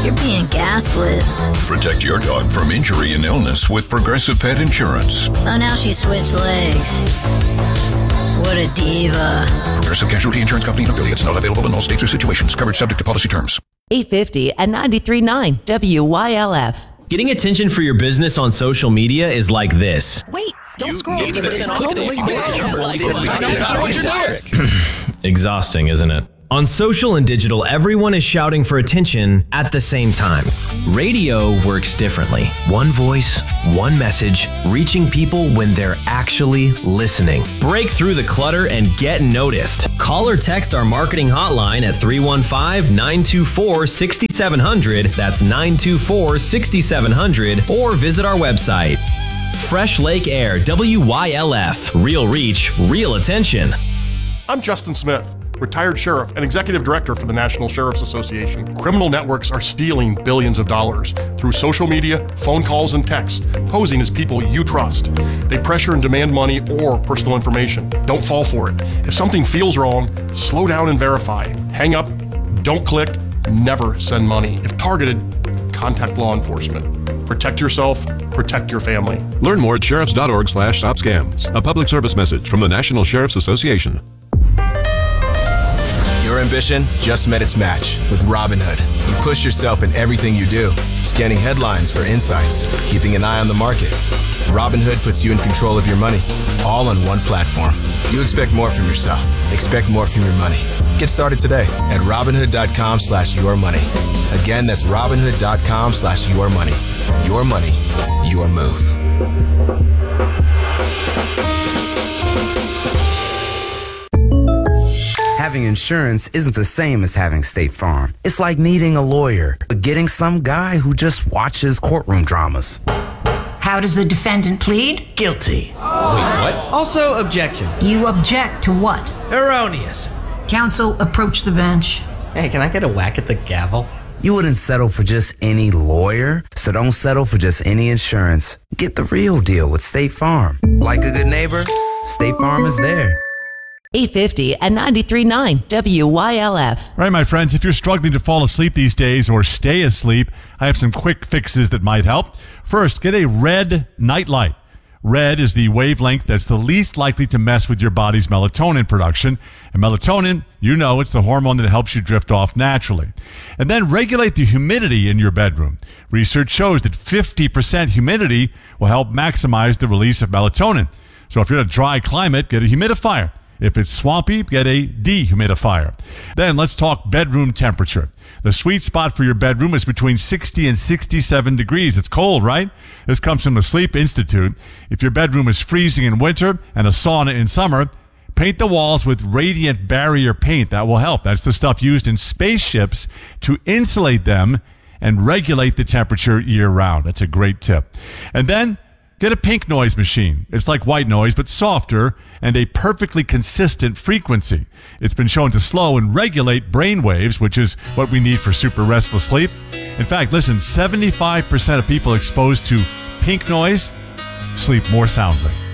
You're being gaslit. Protect your dog from injury and illness with Progressive Pet Insurance. Oh, now she switched legs. What a diva. Progressive Casualty Insurance Company and affiliates. Not available in all states or situations. Coverage subject to policy terms. 850 and 93.9 WYLF. Getting attention for your business on social media is like this. Wait, don't scroll. Exhausting, isn't it? On social and digital, everyone is shouting for attention at the same time. Radio works differently. One voice, one message, reaching people when they're actually listening. Break through the clutter and get noticed. Call or text our marketing hotline at 315-924-6700. That's 924-6700. Or visit our website. Fresh Lake Air, WYLF. Real reach, real attention. I'm Justin Smith, retired sheriff and executive director for the National Sheriff's Association. Criminal networks are stealing billions of dollars through social media, phone calls, and text, posing as people you trust. They pressure and demand money or personal information. Don't fall for it. If something feels wrong, slow down and verify. Hang up, don't click, never send money. If targeted, contact law enforcement. Protect yourself, protect your family. Learn more at sheriffs.org/stopscams. A public service message from the National Sheriff's Association. Your ambition just met its match with Robinhood. You push yourself in everything you do, scanning headlines for insights, keeping an eye on the market. Robinhood puts you in control of your money, all on one platform. You expect more from yourself. Expect more from your money. Get started today at Robinhood.com/yourmoney. Again, that's Robinhood.com/yourmoney. Your money, your move. Having insurance isn't the same as having State Farm. It's like needing a lawyer, but getting some guy who just watches courtroom dramas. How does the defendant plead? Guilty. Wait, what? Also, objection. You object to what? Erroneous. Counsel, approach the bench. Hey, can I get a whack at the gavel? You wouldn't settle for just any lawyer, so don't settle for just any insurance. Get the real deal with State Farm. Like a good neighbor, State Farm is there. 850 and 93.9 WYLF. All right, my friends, if you're struggling to fall asleep these days or stay asleep, I have some quick fixes that might help. First, get a red nightlight. Red is the wavelength that's the least likely to mess with your body's melatonin production. And melatonin, you know, it's the hormone that helps you drift off naturally. And then regulate the humidity in your bedroom. Research shows that 50% humidity will help maximize the release of melatonin. So if you're in a dry climate, get a humidifier. If it's swampy, get a dehumidifier. Then let's talk bedroom temperature. The sweet spot for your bedroom is between 60 and 67 degrees. It's cold, right? This comes from the Sleep Institute. If your bedroom is freezing in winter and a sauna in summer, paint the walls with radiant barrier paint. That will help. That's the stuff used in spaceships to insulate them and regulate the temperature year-round. That's a great tip. And then get a pink noise machine. It's like white noise, but softer and a perfectly consistent frequency. It's been shown to slow and regulate brain waves, which is what we need for super restful sleep. In fact, listen, 75% of people exposed to pink noise sleep more soundly.